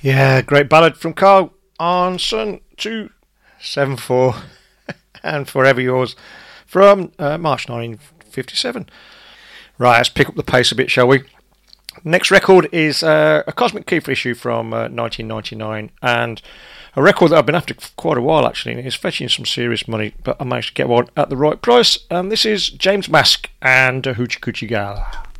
Yeah, great ballad from Carl Arnson, 274 and Forever Yours from March 1957. Right, let's pick up the pace a bit, shall we? Next record is a Cosmic Keith issue from 1999, and a record that I've been after for quite a while actually, and it's fetching some serious money, but I managed to get one at the right price. This is James Mask and Hoochie Coochie Gal.